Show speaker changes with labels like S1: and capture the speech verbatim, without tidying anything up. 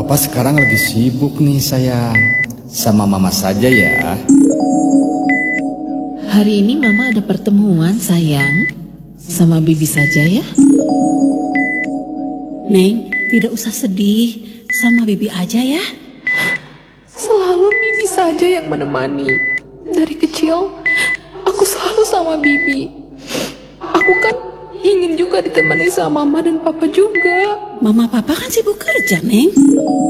S1: Papa sekarang lagi sibuk nih sayang. Sama mama saja ya.
S2: Hari ini mama ada pertemuan sayang. Sama bibi saja ya.
S3: Neng, tidak usah sedih. Sama bibi aja ya.
S4: Selalu bibi saja yang menemani. Dari kecil, aku selalu sama bibi. Aku kan ingin juga ditemani sama mama dan papa juga.
S3: Mama papa kan sibuk kerja, Neng.